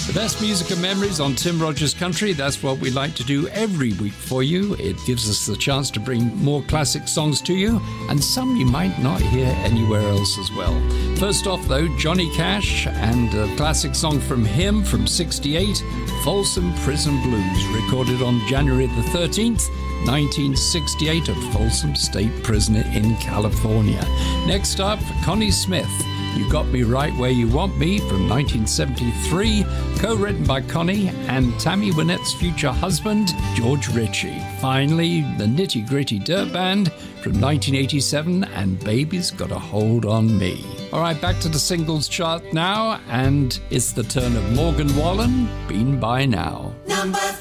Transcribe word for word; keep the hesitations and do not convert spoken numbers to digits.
The best music and memories on Tim Rogers Country. That's what we like to do every week for you. It gives us the chance to bring more classic songs to you, and some you might not hear anywhere else as well. First off, though, Johnny Cash and a classic song from him from sixty-eight, Folsom Prison Blues, recorded on January the thirteenth, nineteen sixty-eight at Folsom State Prison in California. Next up, Connie Smith, You Got Me Right Where You Want Me from nineteen seventy-three, co-written by Connie and Tammy Wynette's future husband, George Ritchie. Finally, the Nitty Gritty Dirt Band from nineteen eighty-seven and Baby's Got a Hold on Me. All right, back to the singles chart now, and it's the turn of Morgan Wallen, Been By Now. Number